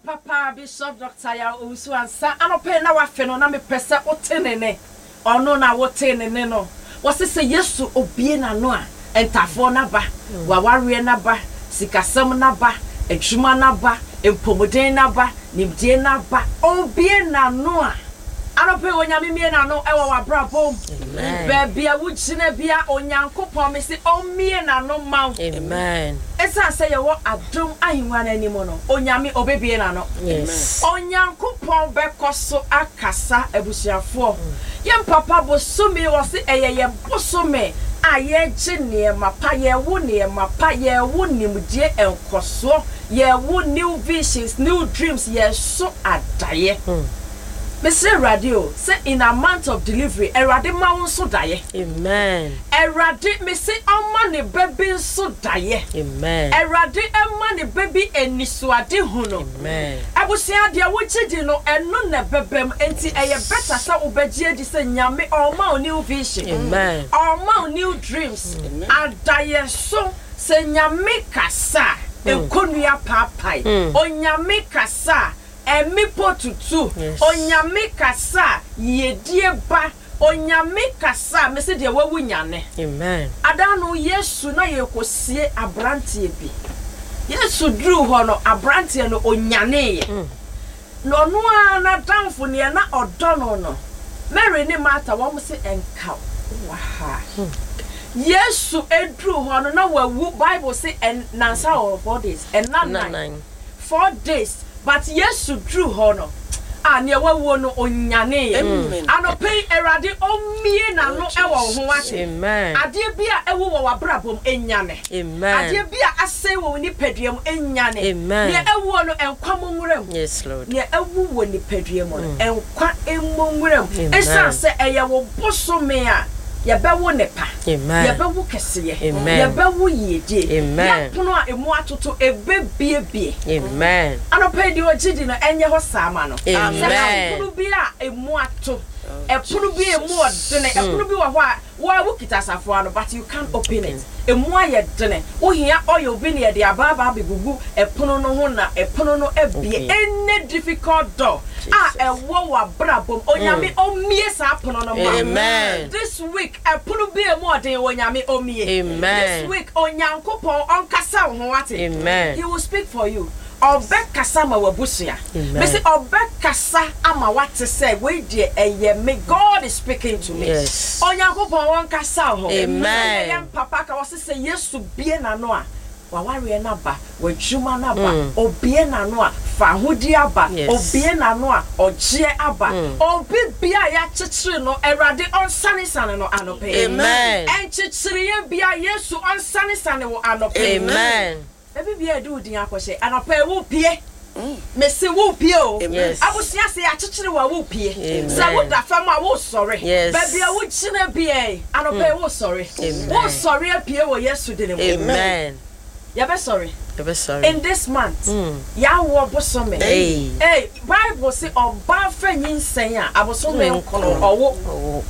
papa Bishop Dr. Ya Usu ansa anope na wafe no na me pese otenene ono na wotenene no wose se Yesu obie na no a entafo na ba waware na ba sikasam na ba adwuma na ba empomoden na ba nimdie na ba obie na no a anope onyame mie na no ewo wabrabom baby a wugina bia onyankopon me se omie na no ma Amen. Esa say you adom ahinwa na animo no onyame obebie na no Yes. onyankopon bekoso akasa abusuafo yem papa bosome wo se eyeye bosome aye gine mapa ye wo ne mapa ye wo nimdie enkoso ye wo new visions new dreams ye so adaye Mr. Radio, say in a month of delivery, Erade ma won so daye. Amen. Erade me say oma ne baby so daye. Amen. Erade ema ne baby enisuade hu no. Amen. Abusia de wochidi no eno ne bebem enti eye better sa obegye di say nyame oma new vision. Amen. Oma new dreams. Adaye so say nyame kasa ekonua papai. Onyame kasa emipo tutu onyame kasa yedie ba onyame kasa me se de wawu nyane Amen. adanu Yesu na yekosie abrantie bi Yesu dru ho no abrantie no onyane ye no no na danfo ne na odono no Mary ne Martha wo mo se enka waha Yesu edru ho no na wawu Bible say nansa of 4 days and 9 4 days but Yesu drew hono ne wawo no onyane anope erade omie na no ewo ho ate Amen. ade bia ewo wo wabrabom enyane Amen. ade bia ase wo ni paduam enyane ne ewo no enkwa monwuram Yes, Lord. ne ewo wo ni paduam no enkwa emonwuram esa se eye wo bosome a Yabawo nepa. Amen. Yabawo kesiye. Amen. Yabawo yedie. Amen. Yapono a emu atoto ebebie. Amen. Anope di ogidi no enye ho sama no. Amen. Epono bi a emu ato. Epono bi emu odene. Epono bi wa ho a wa wo kitasafo ano but you can't open it. Emu ayedene. Wo hia oil bi ne de ababa begugu epono no ho na epono no ebie. Any difficult door. Ewo wa brabom onyame omie sa pono no ma. Amen. This week epono bi emu oden onyame omie. Amen. This week onyankopon onkasa ho ate. Amen. He will speak for you. Obekasa ma wabusia. Me say obekasa ama wate say we dey eye me God is speaking to me. Yes. Onyankopon wonkasa ho. Amen. Yam papa ka wose say Yesu bie na no a waware na ba wadwuma na ba obie na no a fa hodi aba obie na no a ogye aba obi bia ya chichiri no erade onsane sane no anope. Amen. Enchichiri ye bia Yesu onsane sane wo anope. Amen. Ebi bia do din akose anope wo pie me se wo pie o abusia se achichiri wa wo pie se wo da fam a wo sore baby a wo china bia anope wo sore wo sore pie wo Yesu de ne. Amen. Ya be sorry. In this month, ya wo bosome. Hey, Bible say oba fa nyinsen a abosome nkono owo.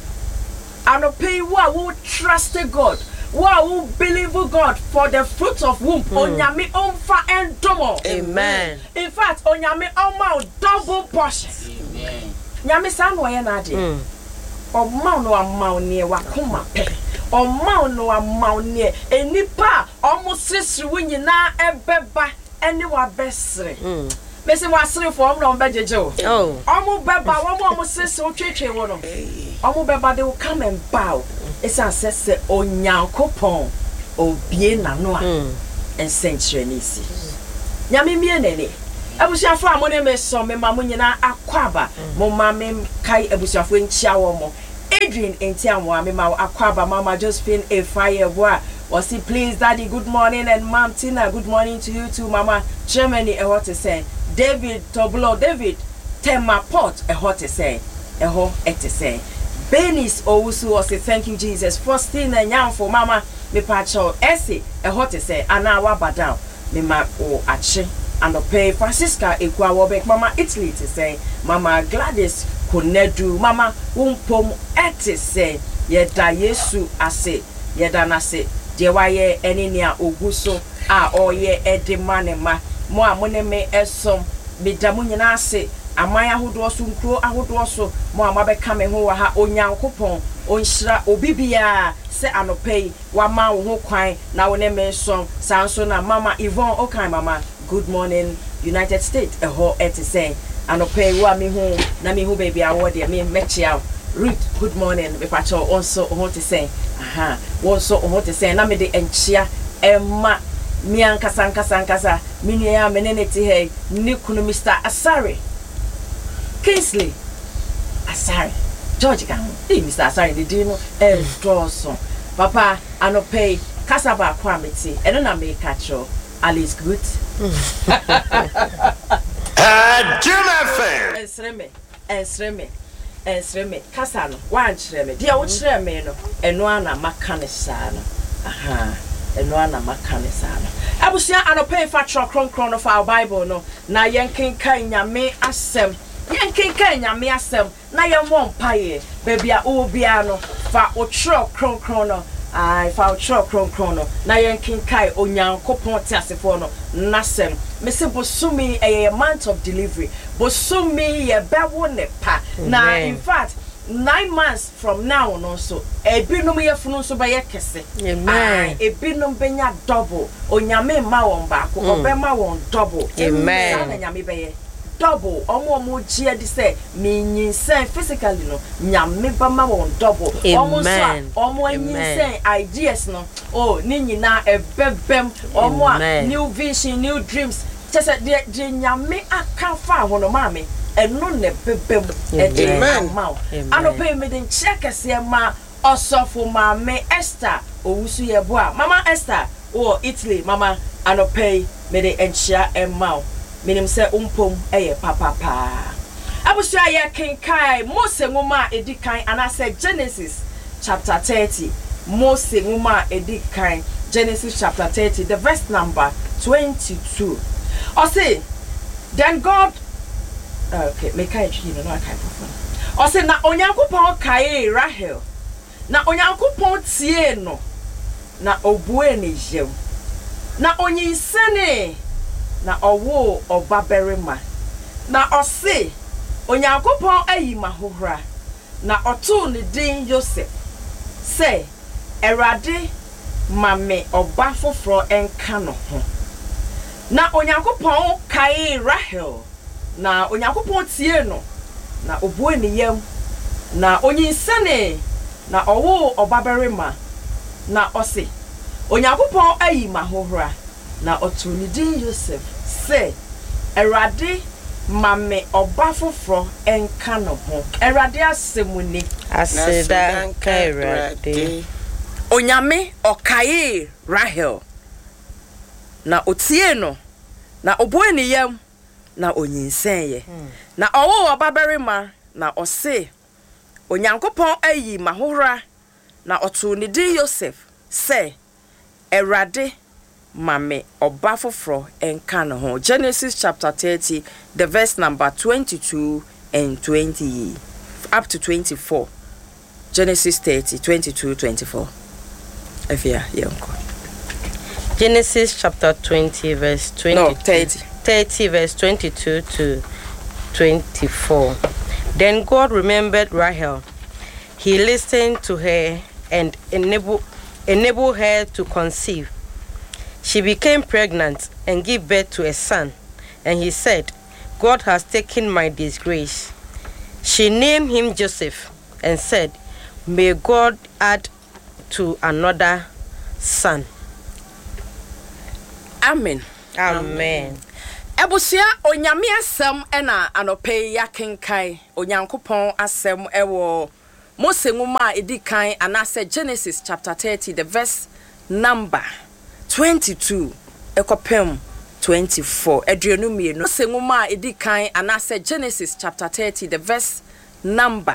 Anope wo trust God. Wo believe God for the fruit of womb. Onyame omfa endomo. Amen. In fact, onyame oma double portion. Amen. Nyame san wo ye na ade. Oma no ama ne wa koma pe. Oma no ama ne enipa omosresre wunyina ebeba ene wa besre. Me se wa sre for omno bejeje o. Omo beba omo sresre otwetwe wo no. Omo beba they will come and bow. Esa sese onyankopon obie na no a ensentre nisi. Nyame mie nene. Abusiafo amone me so me mamu nyina akwaba. Mo mame kai abusiafo nchia wo mo. Adrian entiamwa me ma akwaba mama Josephine a fire boy. Was he please daddy good morning and mom Tina good morning to you too mama Germany a what to say David Toblo David Tema Pot a hot to say a ho et to say Benis Owusu was say thank you Jesus Faustina nyam for mama me pacho Essie a hot to say anawa badam me ma o ache and pay Francisca Ekwa Wobek mama Italy to say mama Gladys Konedu mama umpom et to say yeda Yesu ase yeda nase de waye eni nia oguso a oye edema ne ma mo amone me esom medamu nyina ase amaya ahodo so nkro ahodo so mo amabeka me ho wa ha onyankopon onhyira obibia se anopei wa ma wo ho kwan na wo ne me so sanso na mama Yvonne Okan mama good morning United States eho etise anopei wa me ho na me ho baby awo de me mechia Ruth good morning me pacho onso ho te say aha wonso ho te say na me de enchia emma mi ankasa mini ya menene ti he ni kunu Mr. Asare Kingsley Asare George Gamu Mr. Asare the dino Dawson papa anopei kasaba kwa meti eno na me catcho Alice good Jim FM Ensreme kasa no wan kire me dia wo kire me no eno ana maka ne saa no aha eno ana maka ne saa no abusia anopei fa kronkron no fa Bible no na yenkenkan nyame asem na yemon paye baby a obia no fa o kronkron no ai fa o kronkron no na yenkenkai onyankopon te asefo no nasem me se bosumi a month of delivery bosumi ye bewo ne pa na in fact 9 months from now no so ebinum ye funu so be ye kese amen ebinum benya double onyame ma won ba ko obema won double amen na nyame be ye double omo gia di say me nyinsen physically no nyame ba ma won double omo so omo nyinsen ideas no oh ni nyina ebebem omo a new vision new dreams just de nyame aka fa ho no ma me eno ne bebem amen anopay me den check ase ma osofo ma me Esther owusu ye bo a mama Esther o Italy mama anopay me de enchia emma minim se umpom eye papa abusia ye kenkai Mose ngoma edikan anase Genesis chapter 30 Mose ngoma edikan Genesis chapter 30 the verse number 22 or say then God okay make I you know I can't or say na onyankopon kai Rahel na onyankopon tie no na obue ne jem na onyinsane na owo obaberima na ose onyankopon ayi mahohra na oto ne din Joseph say Erade mame oba foforo enka no ho na onyankopon kai Rahel na onyankopon tie no na obue ne yam na onyinsane na owo obaberima na ose onyankopon ayi mahohra na otuni din Joseph say Erade mame oba foforo enka no ho Erade asemuni aseda Erade onyame okaye Rahel na otie no na oboe ne yam na onyinsenye na owo obaberima na ose onyankopon ayi mahohra na otuni din Joseph say Erade mame oba foforo enka no ho Genesis chapter 30 the verse number 22 and 20 up to 24 Genesis 30 22 24 Efia yenko Genesis chapter 20 verse 20 no 30 verse 22 to 24 Then God remembered Rahel. He listened to her and enabled her to conceive. She became pregnant and gave birth to a son, and he said, God has taken my disgrace. She named him Joseph and said, may God add to another son. Amen. Amen. Ebusia onyame asem ena anope yakenkai onyankopon asem ewo Mose nguma edikan anase Genesis chapter 30 the verse number 22 ekopem 24 eduonu mienu Mose nguma edikan anase Genesis chapter 30 the verse number